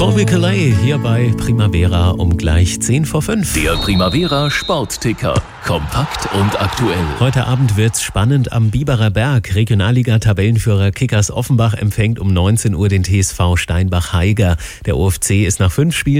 Colby Calais hier bei Primavera um gleich 10 vor 5. Der Primavera Sportticker. Kompakt und aktuell. Heute Abend wird's spannend am Biberer Berg. Regionalliga-Tabellenführer Kickers Offenbach empfängt um 19 Uhr den TSV Steinbach-Haiger. Der OFC ist nach 5 Spielen